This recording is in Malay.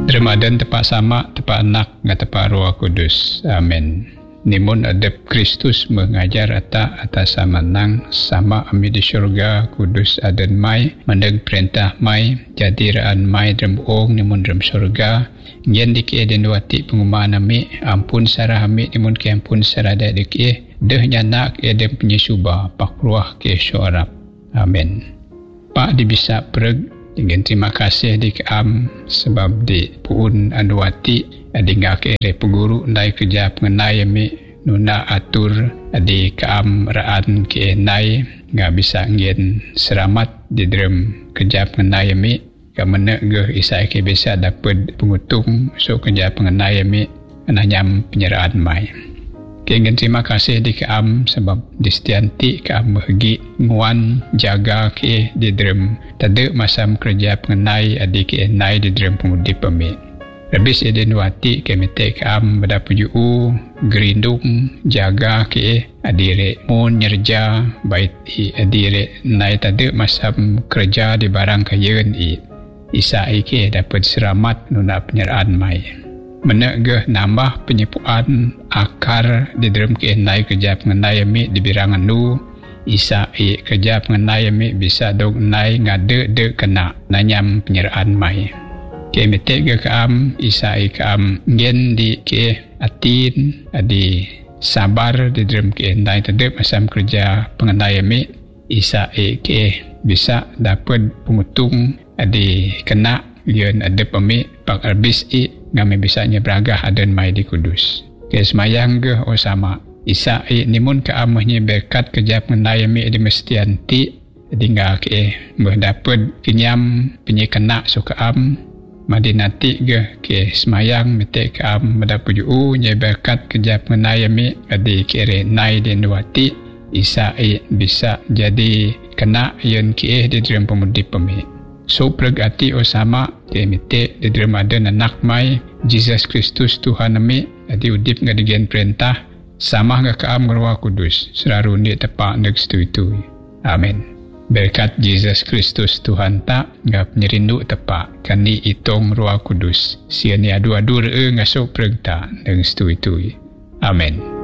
Dremadan tepat sama, tepat anak, dengan tepat Roh Kudus. Amin. Nimun adab Kristus mengajar atas samanang sama ami di syurga kudus adan mai mandeg perintah mai jadi raan mai dalam ong nimun dalam syurga ngen diki eden wati pengumaan ami ampun sarah ami nimun ke ampun sarah dak diki deh nyanak eden penyusuba pakruah ke syurab. Amin. Pak dibisa pereg dengan terima kasih di keam sebab di puun anduati adingga ke ere peguru ndai kerja pengenai ami nuna atur di keam raan ke nai nga bisa ngien selamat di dalam kerja pengenai ami kamana ge isai ke bisa dapat pengutung so kerja pengenai ami ananyam penyeraan mai. Kengin terima kasih di keam sebab di setianti keam bagi nguan jaga ke di dalam tada masa kerja pengenai adik ke nai di dalam pengudip pemi. Habis eden wati ke mete keam pada puju gerindung jaga ke adire mun nyerja bait adire nai tada masa kerja di barang kayen isa ke dapat selamat nuna penyeraan mai. Menegah nambah penyepuan akar di dalam kenai kerja pengenai ami di birangan nu isa kerja pengenai ami bisa dong nai ngade de kena nanyam penyeraan mai ke metega keam isa keam ngen di ke atin adi sabar di dalam kenai tadep asam kerja pengenai ami isa ke bisa dapat pengutung adi kena lian adep ami pak arbis ngame bisanya beragah adan mai di kudus. Ke semayang ge sama. Isa nimun ke amahnya berkat kerja pengenai mi di mestianti dingga ke mendapat kenyam penyekena suka am madinati ge ke semayang mete ke am mendapat nya berkat kerja pengenai mi di kere nai di nuati isa bisa jadi kena yang ke di dalam pemudip pemi. So pergati sama ke mite di dalam ada anak mai Jesus Kristus Tuhan ami adi udip ngadigen perintah sama ga kaam Roh Kudus selalu ni tepak neg itu. Amin. Berkat Jesus Kristus Tuhan tak ga penyerindu tepak kani itong Roh Kudus siani adu-adu re ngaso perintah neg itu. Amin.